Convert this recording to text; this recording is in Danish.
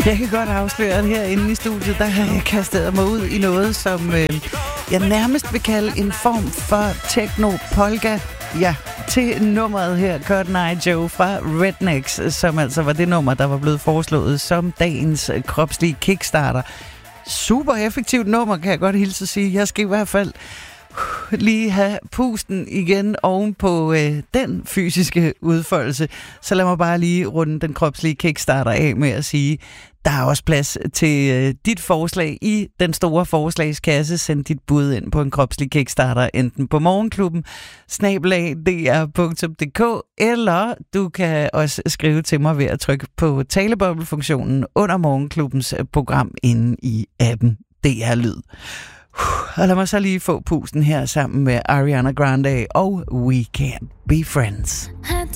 Jeg kan godt afsløre, at herinde i studiet, der har jeg kastet mig ud i noget, som jeg nærmest vil kalde en form for techno-polka. Ja, til nummeret her, Cotton Eye Joe fra Rednex, som altså var det nummer, der var blevet foreslået som dagens kropslige kickstarter. Super effektivt nummer, kan jeg godt hilse at sige. Jeg skal i hvert fald lige have pusten igen oven på den fysiske udfoldelse. Så lad mig bare lige runde den kropslige kickstarter af med at sige, der er også plads til dit forslag i den store forslagskasse. Send dit bud ind på en kropslig kickstarter, enten på morgenklubben, @dr.dk, eller du kan også skrive til mig ved at trykke på taleboble-funktionen under morgenklubbens program inde i appen DR Lyd. Og lad mig så lige få pusten her sammen med Ariana Grande og We Can't Be Friends.